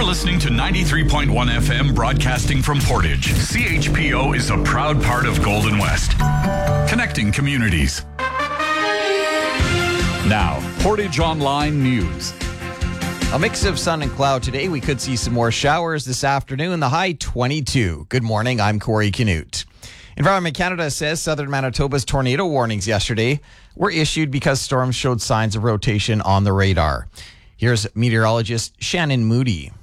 You're listening to 93.1 FM broadcasting from Portage. CHPO is a proud part of Golden West. Connecting communities. Now, Portage Online News. A mix of sun and cloud today. We could see some more showers this afternoon. The high 22. Good morning. I'm Corey Canute. Environment Canada says southern Manitoba's tornado warnings yesterday were issued because storms showed signs of rotation on the radar. Here's meteorologist Shannon Moody.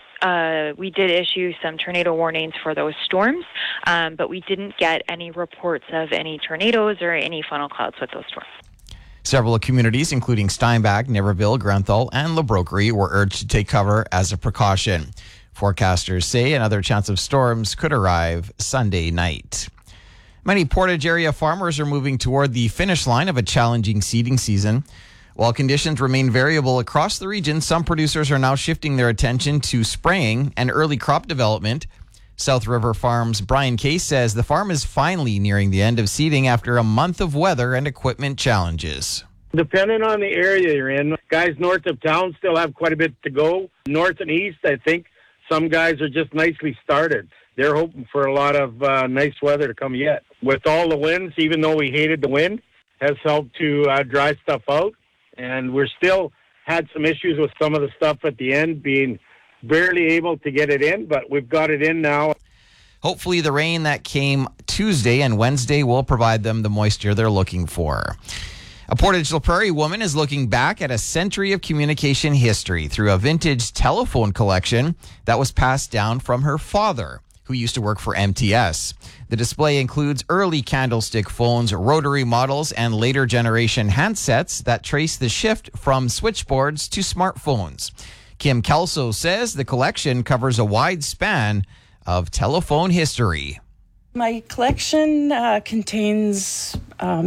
We did issue some tornado warnings for those storms, but we didn't get any reports of any tornadoes or any funnel clouds with those storms. Several communities, including Steinbach, Niverville, Grenthal, and Labrokery, were urged to take cover as a precaution. Forecasters say another chance of storms could arrive Sunday night. Many Portage area farmers are moving toward the finish line of a challenging seeding season. While conditions remain variable across the region, some producers are now shifting their attention to spraying and early crop development. South River Farms' Brian Case says the farm is finally nearing the end of seeding after a month of weather and equipment challenges. Depending on the area you're in, guys north of town still have quite a bit to go. North and east, I think some guys are just nicely started. They're hoping for a lot of nice weather to come yet. With all the winds, even though we hated the wind, has helped to dry stuff out. And we're still had some issues with some of the stuff at the end, being barely able to get it in, but we've got it in now. Hopefully the rain that came Tuesday and Wednesday will provide them the moisture they're looking for. A Portage La Prairie woman is looking back at a century of communication history through a vintage telephone collection that was passed down from her father, who used to work for MTS. The display includes early candlestick phones, rotary models, and later generation handsets that trace the shift from switchboards to smartphones. Kim Kelso says the collection covers a wide span of telephone history. My collection contains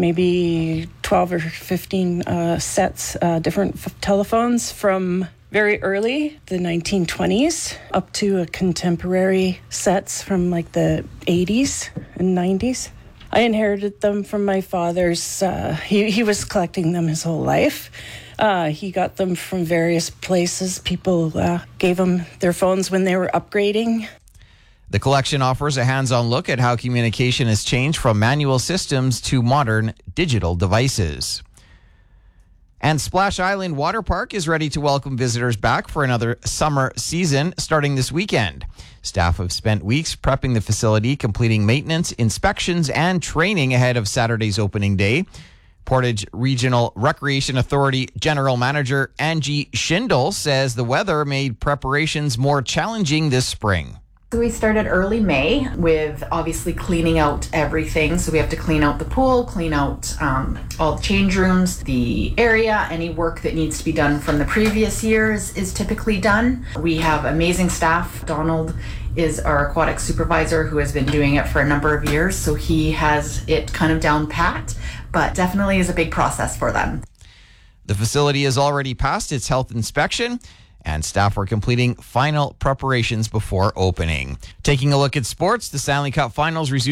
maybe 12 or 15 sets, different telephones from very early, the 1920s, up to contemporary sets from like the 80s and 90s. I inherited them from my father's. He was collecting them his whole life. He got them from various places. People gave him their phones when they were upgrading. The collection offers a hands-on look at how communication has changed from manual systems to modern digital devices. And Splash Island Water Park is ready to welcome visitors back for another summer season starting this weekend. Staff have spent weeks prepping the facility, completing maintenance, inspections, and training ahead of Saturday's opening day. Portage Regional Recreation Authority General Manager Angie Schindel says the weather made preparations more challenging this spring. So we started early May with obviously cleaning out everything. So we have to clean out the pool, clean out all the change rooms, the area. Any work that needs to be done from the previous years is typically done. We have amazing staff. Donald is our aquatic supervisor who has been doing it for a number of years. So he has it kind of down pat, but definitely is a big process for them. The facility has already passed its health inspection, and staff are completing final preparations before opening. Taking a look at sports, the Stanley Cup Finals resume